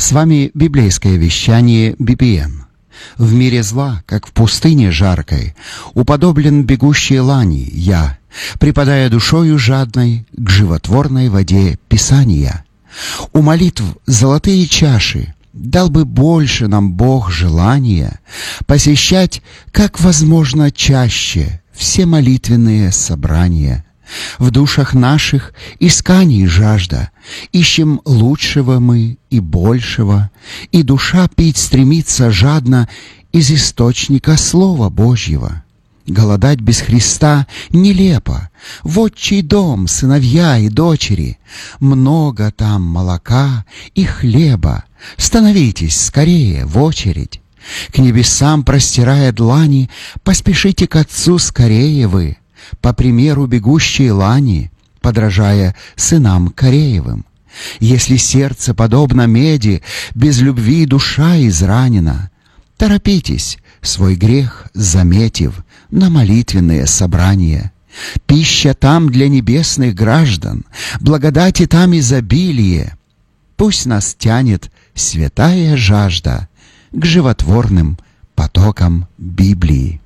С вами библейское вещание BBN. В мире зла, как в пустыне жаркой, уподоблен бегущей лани я, припадая душою жадной к животворной воде Писания. У молитв золотые чаши, дал бы больше нам Бог желания посещать, как возможно, чаще все молитвенные собрания. В душах наших исканий жажда, ищем лучшего мы и большего, и душа пить стремится жадно из источника Слова Божьего. Голодать без Христа нелепо, в отчий дом сыновья и дочери, много там молока и хлеба, становитесь скорее в очередь. К небесам простирая длани, поспешите к Отцу скорее вы, по примеру бегущей лани, подражая сынам Кореевым. Если сердце подобно меди, без любви душа изранена, торопитесь, свой грех заметив, на молитвенные собрания. Пища там для небесных граждан, благодати там изобилие. Пусть нас тянет святая жажда к животворным потокам Библии.